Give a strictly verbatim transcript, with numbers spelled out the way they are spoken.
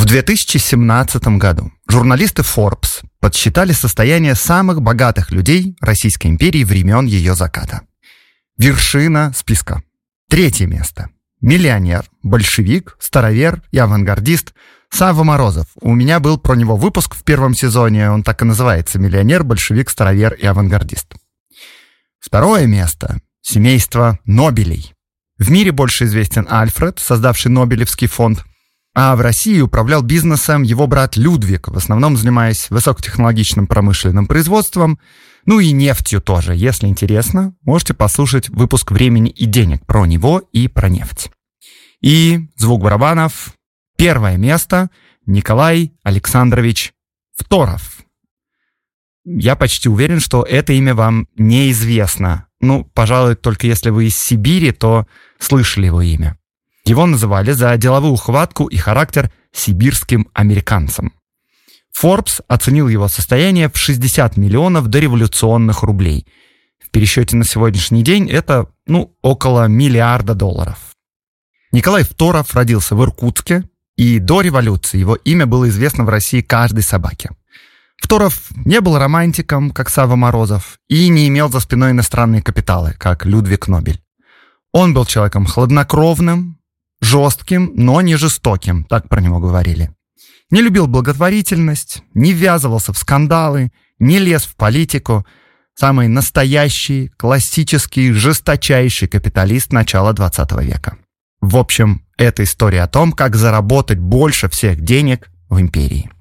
две тысячи семнадцатом году журналисты Forbes подсчитали состояние самых богатых людей Российской империи времен ее заката. Вершина списка. Третье место. Миллионер, большевик, старовер и авангардист Савва Морозов. У меня был про него выпуск в первом сезоне, он так и называется: «Миллионер, большевик, старовер и авангардист». Второе место. Семейство Нобелей. В мире больше известен Альфред, создавший Нобелевский фонд, а в России управлял бизнесом его брат Людвиг, в основном занимаясь высокотехнологичным промышленным производством, ну и нефтью тоже. Если интересно, можете послушать выпуск «Времени и денег» про него и про нефть. И звук барабанов. Первое место — Николай Александрович Второв. Я почти уверен, что это имя вам неизвестно. Ну, пожалуй, только если вы из Сибири, то слышали его имя. Его называли за деловую хватку и характер сибирским американцем. Forbes оценил его состояние в шестьдесят миллионов дореволюционных рублей. В пересчете на сегодняшний день это, ну, около миллиарда долларов. Николай Второв родился в Иркутске, и до революции его имя было известно в России каждой собаке. Второв не был романтиком, как Савва Морозов, и не имел за спиной иностранные капиталы, как Людвиг Нобель. Он был человеком хладнокровным, жестким, но не жестоким, так про него говорили. Не любил благотворительность, не ввязывался в скандалы, не лез в политику. Самый настоящий, классический, жесточайший капиталист начала двадцатого века. В общем, это история о том, как заработать больше всех денег в империи.